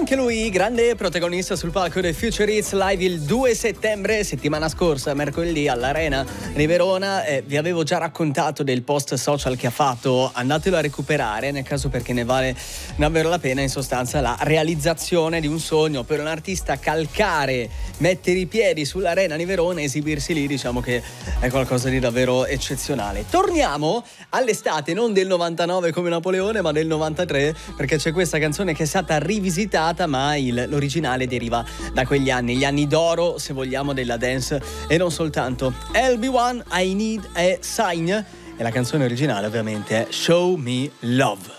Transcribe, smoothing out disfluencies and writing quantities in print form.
Anche lui, grande protagonista sul palco del Future Hits Live il 2 settembre, settimana scorsa, mercoledì all'Arena di Verona. Vi avevo già raccontato del post social che ha fatto, andatelo a recuperare nel caso, perché ne vale davvero la pena. In sostanza la realizzazione di un sogno per un artista, calcare, mettere i piedi sull'Arena di Verona, esibirsi lì, diciamo che è qualcosa di davvero eccezionale. Torniamo all'estate, non del 99 come Napoleone, ma del 93, perché c'è questa canzone che è stata rivisitata, ma l'originale deriva da quegli anni, gli anni d'oro, se vogliamo, della dance e non soltanto. LB1, I Need a Sign, e la canzone originale ovviamente è Show Me Love.